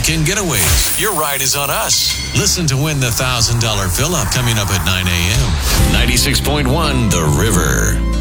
weekend getaways. Your ride is on us. Listen to win the $1,000 fill-up coming up at 9 a.m. 96.1 The River.